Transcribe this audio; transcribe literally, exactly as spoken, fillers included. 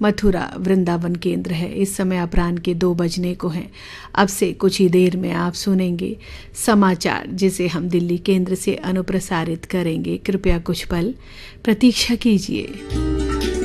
मथुरा वृंदावन केंद्र है। इस समय अपराह्न के दो बजने को हैं। अब से कुछ ही देर में आप सुनेंगे समाचार, जिसे हम दिल्ली केंद्र से अनुप्रसारित करेंगे। कृपया कुछ पल प्रतीक्षा कीजिए।